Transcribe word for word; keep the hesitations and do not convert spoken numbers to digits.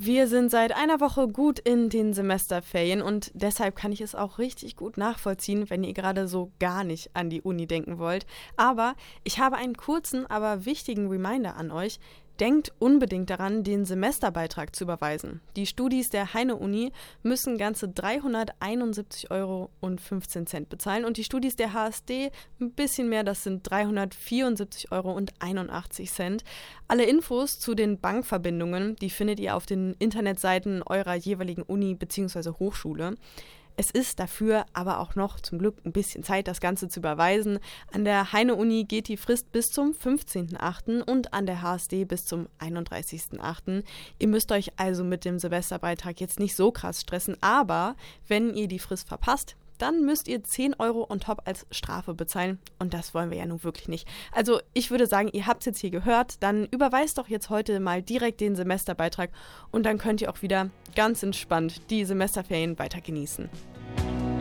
Wir sind seit einer Woche gut in den Semesterferien und deshalb kann ich es auch richtig gut nachvollziehen, wenn ihr gerade so gar nicht an die Uni denken wollt. Aber ich habe einen kurzen, aber wichtigen Reminder an euch. Denkt unbedingt daran, den Semesterbeitrag zu überweisen. Die Studis der Heine-Uni müssen ganze dreihunderteinundsiebzig Euro und fünfzehn Cent bezahlen und die Studis der H S D ein bisschen mehr, das sind dreihundertvierundsiebzig Euro und einundachtzig Cent. Alle Infos zu den Bankverbindungen, die findet ihr auf den Internetseiten eurer jeweiligen Uni bzw. Hochschule. Es ist dafür aber auch noch zum Glück ein bisschen Zeit, das Ganze zu überweisen. An der Heine-Uni geht die Frist bis zum fünfzehnten achten und an der H S D bis zum einunddreißigsten achten Ihr müsst euch also mit dem Silvesterbeitrag jetzt nicht so krass stressen, aber wenn ihr die Frist verpasst, dann müsst ihr zehn Euro on top als Strafe bezahlen und das wollen wir ja nun wirklich nicht. Also ich würde sagen, ihr habt es jetzt hier gehört, dann überweist doch jetzt heute mal direkt den Semesterbeitrag und dann könnt ihr auch wieder ganz entspannt die Semesterferien weiter genießen.